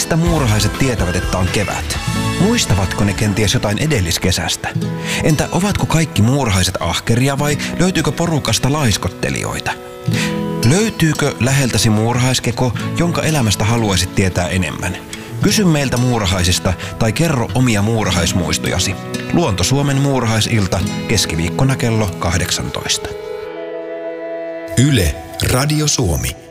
Mistä muurahaiset tietävät, että on kevät? Muistavatko ne kenties jotain edelliskesästä? Entä ovatko kaikki muurahaiset ahkeria vai löytyykö porukasta laiskottelijoita? Löytyykö läheltäsi muurahaiskeko, jonka elämästä haluaisit tietää enemmän? Kysy meiltä muurahaisista tai kerro omia muurahaismuistojasi. Luonto Suomen muurahaisilta keskiviikkona kello 18. Yle, Radio Suomi.